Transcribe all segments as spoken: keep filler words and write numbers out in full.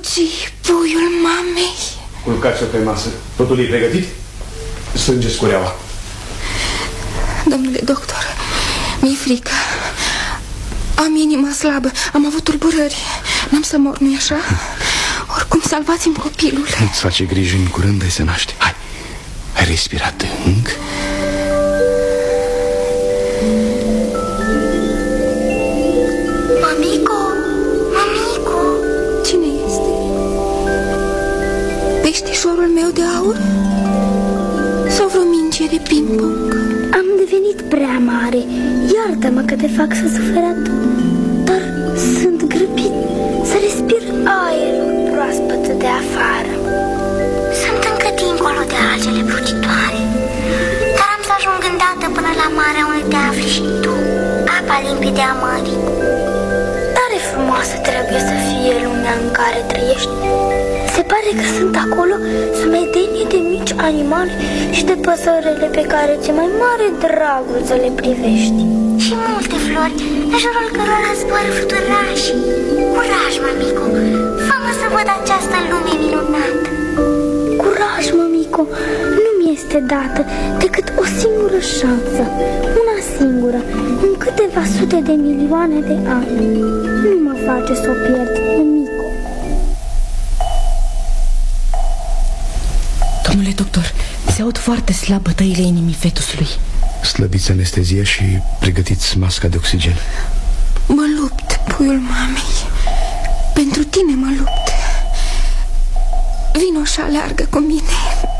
ții puiul mamei. Culcați-o pe masă. Totul e pregătit? Strângeți cureaua. Domnule doctor, mi-e frică. Am inima slabă, am avut tulburări. N-am să mor, nu-i așa? Oricum, salvați-mi copilul. Nu-ți face griji, în curând ai să naște. Hai, hai, respira adânc. Mamico, mamico. Cine este? Peștișorul meu de aur? Sau vreo minge de ping-pong? Am devenit prea mare. Iartă-mă că te fac să suferi atât. Dar sunt grăbit să respir aerul proaspăt de afară. Sunt încă dincolo de algele brutitoare, dar am să ajung îndată până la marea unde te afli și tu, apa limpede a mării. Tare frumoasă trebuie să fie lumea în care trăiești. Se pare că sunt acolo sumedenie de mici animale și de păsărele pe care ți-e mai mare dragul să le privești. Și multe flori, în jurul cărora zboară fluturași. Curaj, mamico, fă-mă să văd această lume minunată. Curaj, mămico, nu mi este dată decât o singură șansă. Una singură, în câteva sute de milioane de ani. Nu mă face să o pierd, mămico. Domnule doctor, se aud foarte slab bătăile inimii fetusului. Slăbiți anestezia și pregătiți masca de oxigen. Mă lupt, puiul mamei. Pentru tine mă lupt. Vino și aleargă cu mine.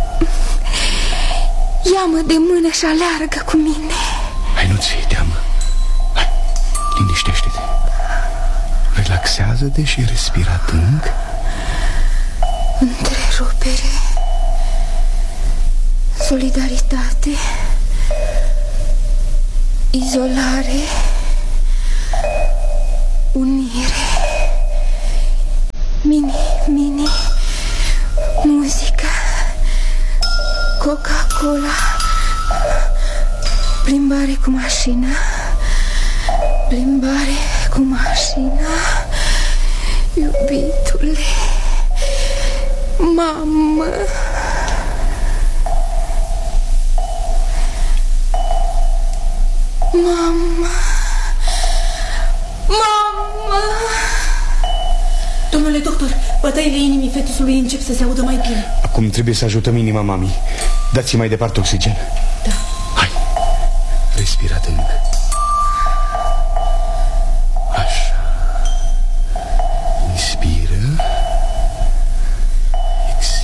Ia-mă de mână și aleargă cu mine. Hai, nu ți-e teamă. Hai, liniștește-te. Relaxează-te și respira adânc. Întrerupere, solidaritate, izolare, unire, mini, mini, muzică, Coca-Cola, plimbare cu mașina, plimbare cu mașina, iubitule, mamă. Mama! Mama! Domnule doctor, bătăile inimii fetusului încep să se audă mai bine. Acum trebuie să ajutăm inima mamei. Dați-i mai departe oxigen. Da. Hai, respira adânc.